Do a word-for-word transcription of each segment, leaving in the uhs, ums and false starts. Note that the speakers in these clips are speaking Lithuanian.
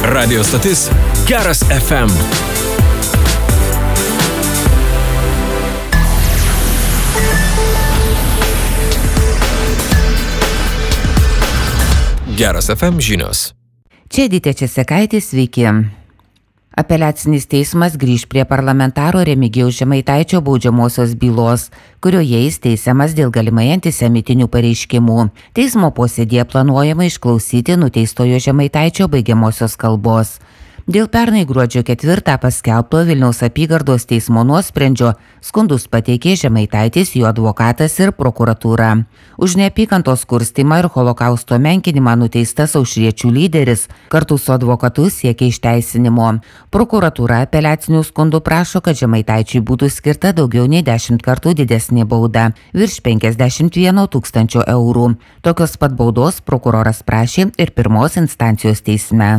Radio stotis Geras F M. Geras F M žinios. Čia Edita Česėkaitė, sveiki. Apeliacinis teismas grįž prie parlamentaro Remigijaus Žemaitaičio baudžiamosios bylos, kurioje jis teisiamas dėl galimai antisemitinių pareiškimų. Teismo posėdėje planuojama išklausyti nuteistojo Žemaitaičio baigiamosios kalbos. Dėl pernai gruodžio ketvirtą paskelbto Vilniaus apygardos teismo nuosprendžio skundus pateikė Žemaitaitis, jo advokatas ir prokuratūra. Už neapykantos kurstymą ir holokausto menkinimą nuteistas aušriečių lyderis kartu su advokatu siekia išteisinimo. Prokuratūra apeliacinių skundų prašo, kad Žemaitaičiui būtų skirta daugiau nei dešimt kartų didesnė bauda – virš penkiasdešimt vieno tūkstančio eurų. Tokios pat baudos prokuroras prašė ir pirmos instancijos teisme.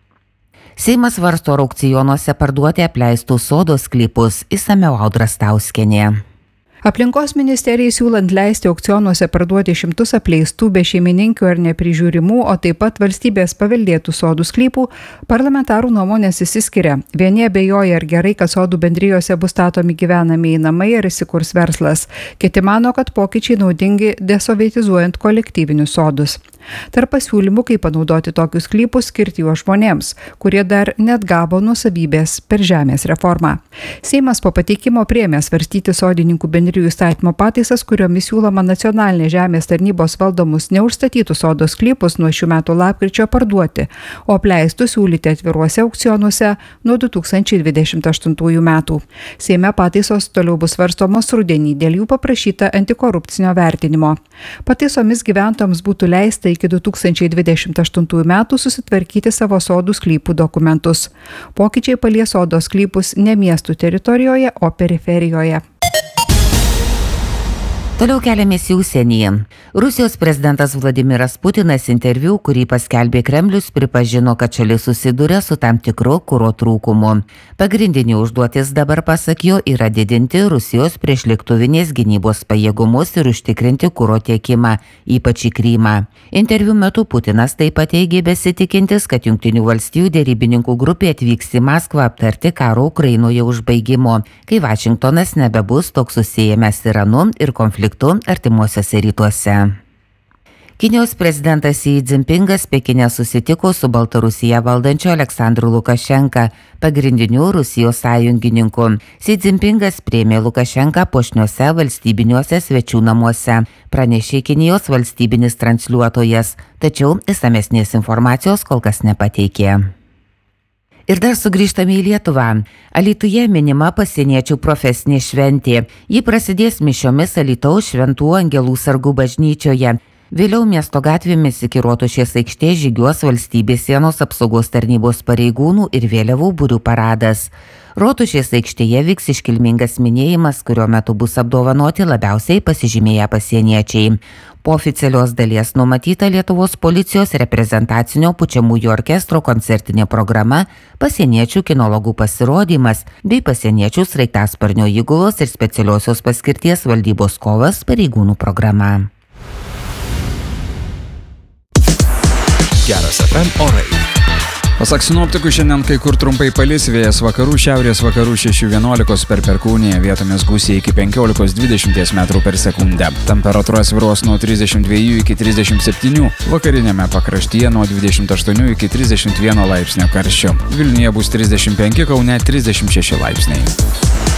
Seimas svarsto ar aukcionuose parduoti apleistus sodo sklypus, išsamiau Audra Stauskienė. Aplinkos ministerijai siūlant leisti aukcionuose parduoti šimtus apleistų bešeimininkių ar neprižiūrimų, o taip pat valstybės paveldėtų sodų sklypų, parlamentarų nuomonės išsiskiria. Vieni abejoja, ar gerai, kad sodų bendrijose bus statomi gyvenamieji namai ar įsikurs verslas. Kiti mano, kad pokyčiai naudingi desovietizuojant kolektyvinius sodus. Tarp pasiūlymų, kaip panaudoti tokius sklypus, skirti juos žmonėms, kurie dar net gavo nuosavybės per žemės reformą. Seimas po pateikimo priėmė svarstyti sodininkų bendrijų įstatymo pataisas, kuriomis siūloma nacionalinės žemės tarnybos valdomus neužstatytus sodo sklypus nuo šių metų lapkričio parduoti, o apleistų siūlyti atviruose aukcionuose nuo du tūkstančiai dvidešimt aštuntųjų metų. Seime pataisos toliau bus svarstomos rudenį, dėl jų paprašyta antikorupcinio vertinimo. Pataisomis gyventojams būtų leista iki du tūkstančiai dvidešimt aštuntųjų metų susitvarkyti savo sodų sklypų dokumentus. Pokyčiai palies sodo sklypus ne miestų teritorijoje, o periferijoje. Toliau keliamės į užsienį. Rusijos prezidentas Vladimiras Putinas interviu, kurį paskelbė Kremlius, pripažino, kad šalis susiduria su tam tikru kuro trūkumu. Pagrindinė užduotis dabar, pasak jo, yra didinti Rusijos priešlėktuvinės gynybos pajėgumus ir užtikrinti kuro tiekimą, ypač į Krymą. Interviu metu Putinas taip pat teigė besitikintis, kad Jungtinių valstijų derybininkų grupė atvyks į Maskvą aptarti karo Ukrainoje užbaigimo, kai Vašingtonas nebebus toks susiejęs Iranu ir konfliktu artimuosiuose rytuose. Kinijos prezidentas Xi Jinpingas Pekine susitiko su Baltarusiją valdančiu Aleksandru Lukašenka, pagrindiniu Rusijos sąjungininku. Xi Jinpingas priėmė Lukašenką puošniuose valstybiniuose svečių namuose, pranešė Kinijos valstybinis transliuotojas, tačiau išsamesnės informacijos kol kas nepateikė. Ir dar sugrįžtame į Lietuvą. Alytuje minima pasieniečių profesinė šventė. Ji prasidės mišiomis Alytaus Šventų Angelų sargų bažnyčioje. Vėliau miesto gatvėmis iki Rotušės aikštės žygiuos valstybės sienos apsaugos tarnybos pareigūnų ir vėliavų būrių paradas. Rotušės aikštėje vyks iškilmingas minėjimas, kurio metu bus apdovanoti labiausiai pasižymėję pasieniečiai. Po oficialios dalies numatyta Lietuvos policijos reprezentacinio pučiamųjų orkestro koncertinė programa, pasieniečių kinologų pasirodymas bei pasieniečių sraigtasparnio įgulos ir specialiosios paskirties valdybos kovas pareigūnų programa. Geras F M orai. Pasak sinoptikų, šiandien kai kur trumpai palis, vėjas vakarų, šiaurės vakarų šeši vienuolikos per perkūniją, vietomis gūsiai iki penkiolikos dvidešimt metrų per sekundę. Temperatūra svyruos nuo trisdešimt dviejų iki trisdešimt septynių, vakarinėme pakraštyje nuo dvidešimt aštuonių iki trisdešimt vieno laipsnio karščio. Vilniuje bus trisdešimt penki, Kaune trisdešimt šeši laipsniai.